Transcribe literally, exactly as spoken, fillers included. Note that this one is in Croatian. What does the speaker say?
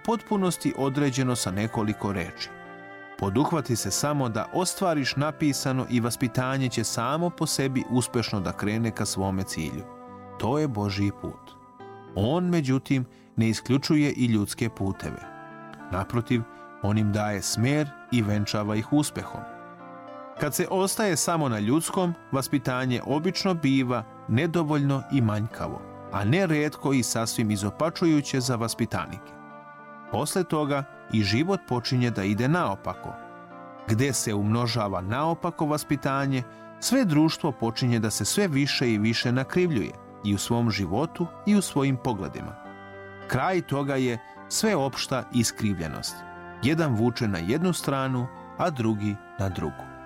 potpunosti određeno sa nekoliko reči. Poduhvati se samo da ostvariš napisano i vaspitanje će samo po sebi uspješno da krene ka svome cilju. To je Božji put. On, međutim, ne isključuje i ljudske puteve. Naprotiv, on im daje smjer i venčava ih uspjehom. Kad se ostaje samo na ljudskom, vaspitanje obično biva nedovoljno i manjkavo, a ne rijetko i sasvim izopačujuće za vaspitanike. Posle toga i život počinje da ide naopako. Gde se umnožava naopako vaspitanje, sve društvo počinje da se sve više i više nakrivljuje i u svom životu i u svojim pogledima. Kraj toga je sveopšta iskrivljenost. Jedan vuče na jednu stranu, a drugi na drugu.